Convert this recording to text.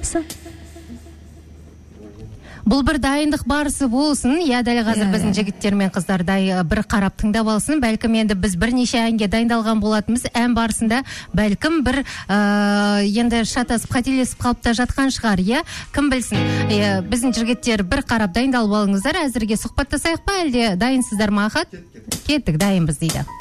жақсы. Бұл бір дайындық барысы болсын. Я, дәл қазір біздің жігіттер мен қыздар бір қарап тыңдап алсын. Бәлкім енді біз бірнеше әнге дайындалған болатынбыз. Ән барысында бәлкім бір енді шатасып, қателесіп қалып та жатқан шығар, я? Кім білсін? Біздің жігіттер бір қарап дайындалып алыңыздар. Әзірге сұхбаттасайық па, әлде дайынсыздар ма, Ахат? Кеттік, дайынбыз дейді.